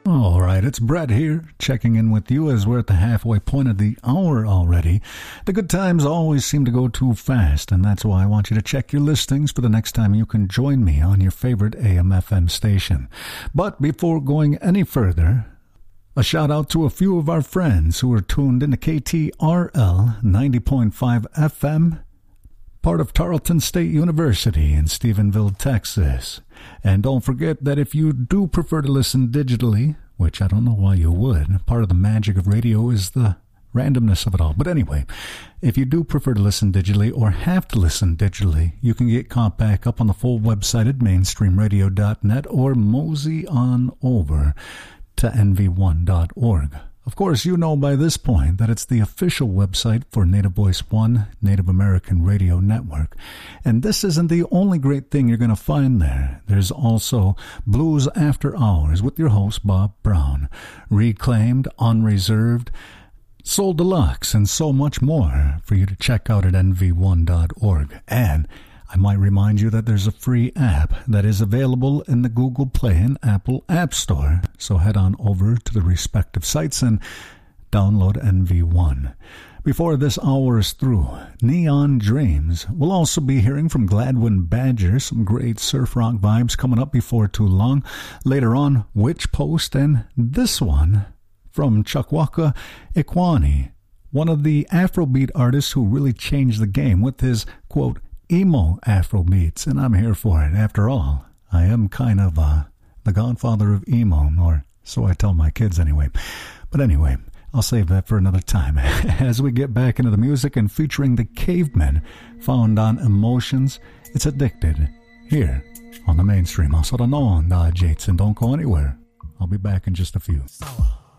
All right, it's Brett here, checking in with you as we're at the halfway point of the hour already. The good times always seem to go too fast, and that's why I want you to check your listings for the next time you can join me on your favorite AM/FM station. But before going any further, a shout out to a few of our friends who are tuned into KTRL 90.5 FM, part of Tarleton State University in Stephenville, Texas. And don't forget that if you do prefer to listen digitally, which I don't know why you would, part of the magic of radio is the randomness of it all. But anyway, if you do prefer to listen digitally or have to listen digitally, you can get caught back up on the full website at mainstreamradio.net or mosey on over to nv1.org. Of course, you know by this point that it's the official website for Native Voice One, Native American Radio Network. And this isn't the only great thing you're going to find there. There's also Blues After Hours with your host, Bob Brown, Reclaimed, Unreserved, Soul Deluxe, and so much more for you to check out at nv1.org. And I might remind you that there's a free app that is available in the Google Play and Apple App Store. So head on over to the respective sites and download NV1. Before this hour is through, Neon Dreams. We'll also be hearing from Gladwin Badger, some great surf rock vibes coming up before too long. Later on, Witch Post, and this one from Chukwuka Ikwani, one of the Afrobeat artists who really changed the game with his, quote, emo Afrobeats, and I'm here for it. After all, I am kind of the godfather of emo, or so I tell my kids anyway. But anyway, I'll save that for another time. As we get back into the music and featuring the Cavemen, found on Emotions, it's Addicted, here on the Mainstream. Also, don't know on Jates, and don't go anywhere. I'll be back in just a few.